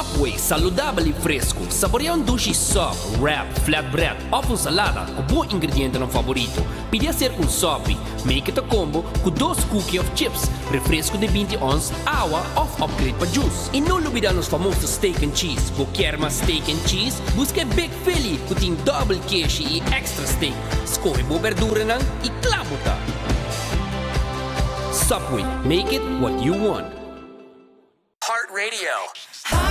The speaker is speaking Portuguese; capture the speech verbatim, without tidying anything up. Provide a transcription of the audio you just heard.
Subway, saudável e fresco. Saboreia um sushi sub, wrap, flatbread ou uma salada com bom ingrediente no favorito. Podia ser um sub. Make it a combo com dois cookies of chips, refresco de vinte onças, água ou upgrade para juice. E não olvidar os famosos steak and cheese. Você quer mais steak and cheese? Busque Big Philly, que tem double queijo e extra steak. Escolhe boa verdura não e clamuta. Subway, make it what you want. Heart Radio.